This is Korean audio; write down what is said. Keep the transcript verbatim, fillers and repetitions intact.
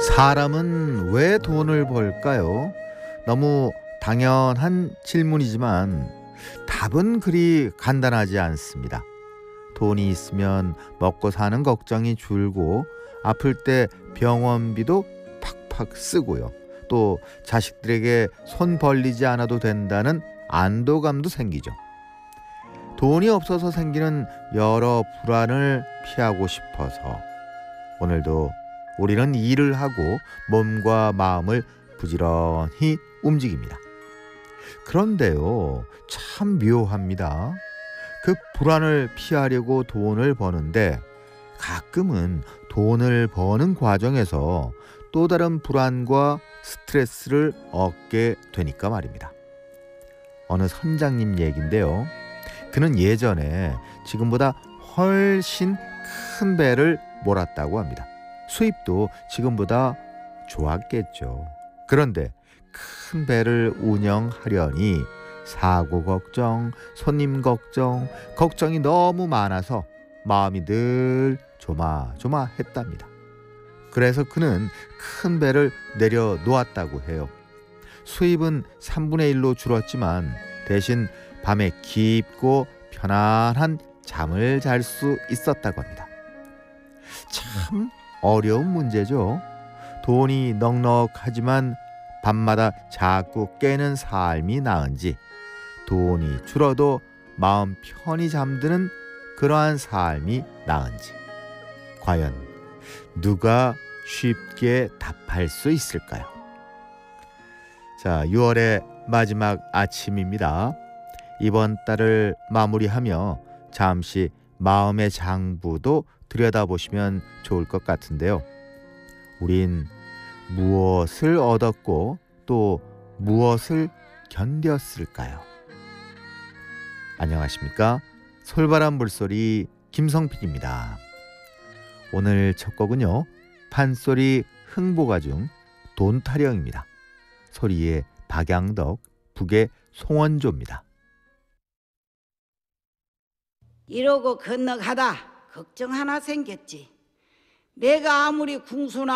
사람은 왜 돈을 벌까요? 너무 당연한 질문이지만 답은 그리 간단하지 않습니다. 돈이 있으면 먹고 사는 걱정이 줄고 아플 때 병원비도 팍팍 쓰고요. 또 자식들에게 손 벌리지 않아도 된다는 안도감도 생기죠. 돈이 없어서 생기는 여러 불안을 피하고 싶어서 오늘도 우리는 일을 하고 몸과 마음을 부지런히 움직입니다. 그런데요, 참 묘합니다. 그 불안을 피하려고 돈을 버는데 가끔은 돈을 버는 과정에서 또 다른 불안과 스트레스를 얻게 되니까 말입니다. 어느 선장님 얘긴데요. 그는 예전에 지금보다 훨씬 큰 배를 몰았다고 합니다. 수입도 지금보다 좋았겠죠. 그런데 큰 배를 운영하려니 사고 걱정, 손님 걱정, 걱정이 너무 많아서 마음이 늘 조마조마했답니다. 그래서 그는 큰 배를 내려놓았다고 해요. 수입은 삼분의 일로 줄었지만 대신 밤에 깊고 편안한 잠을 잘 수 있었다고 합니다. 참 어려운 문제죠. 돈이 넉넉하지만 밤마다 자꾸 깨는 삶이 나은지, 돈이 줄어도 마음 편히 잠드는 그러한 삶이 나은지, 과연 누가 쉽게 답할 수 있을까요? 자, 유월의 마지막 아침입니다. 이번 달을 마무리하며 잠시 마음의 장부도 들여다보시면 좋을 것 같은데요. 우린 무엇을 얻었고 또 무엇을 견뎠을까요? 안녕하십니까? 솔바람 물소리 김성필입니다. 오늘 첫 곡은요, 판소리 흥보가 중 돈타령입니다. 소리의 박양덕, 북의 송원조입니다. 이러고 건너가다 걱정 하나 생겼지. 내가 아무리 궁수나